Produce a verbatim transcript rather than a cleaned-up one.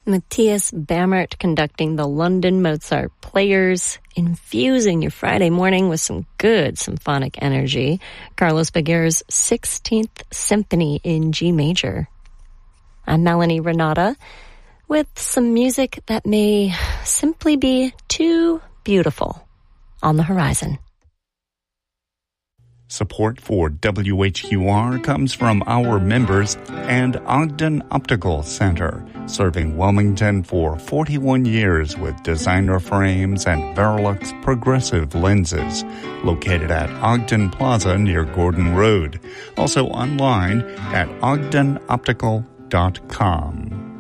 Matthias Bammert conducting the London Mozart Players, infusing your Friday morning with some good symphonic energy. Carlos Baguer's sixteenth Symphony in G major. I'm Melanie Renata with some music that may simply be too beautiful on the horizon. Support for W H Q R comes from our members and Ogden Optical Center, serving Wilmington for forty-one years with designer frames and Verilux progressive lenses. Located at Ogden Plaza near Gordon Road. Also online at ogden optical dot com.